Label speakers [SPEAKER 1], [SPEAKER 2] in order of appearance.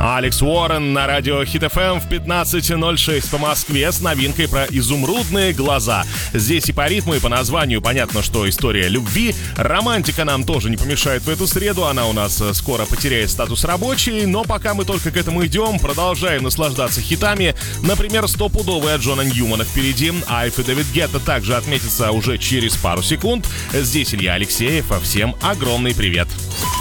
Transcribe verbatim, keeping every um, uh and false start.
[SPEAKER 1] Алекс Уоррен на радио Хит эф эм в пятнадцать ноль шесть по Москве с новинкой про изумрудные глаза. Здесь и по ритму, и по названию понятно, что история любви. Романтика нам тоже не помешает в эту среду, она у нас скоро потеряет статус рабочий, но пока мы только к этому идем, продолжаем наслаждаться хитами. Например, стопудовый от Джона Ньюмана впереди. Айф и Дэвид Гетта также отметится уже через пару секунд. Здесь Илья Алексеев, а всем огромный привет.